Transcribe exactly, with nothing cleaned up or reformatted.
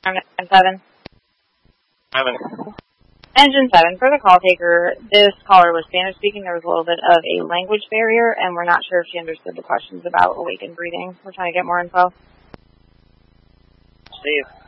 Engine seven. Seven. Engine seven, for the call taker, this caller was Spanish speaking. There was a little bit of a language barrier, and we're not sure if she understood the questions about awakened breathing. We're trying to get more info. Steve.